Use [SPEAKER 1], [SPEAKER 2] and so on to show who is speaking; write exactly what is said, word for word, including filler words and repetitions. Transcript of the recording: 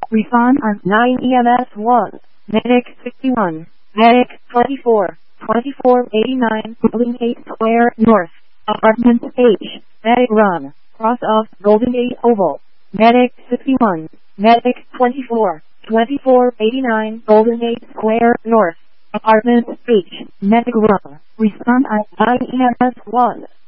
[SPEAKER 1] Respond on nine E M S one. Medic sixty-one. Medic twenty-four. twenty-four eighty-nine Golden Gate Square North. Apartment H. Medic run. Cross off Golden Gate Oval. Medic sixty-one. Medic twenty-four. twenty-four eighty-nine Golden Gate Square North. Apartment H. Medic run. Respond on nine E M S one.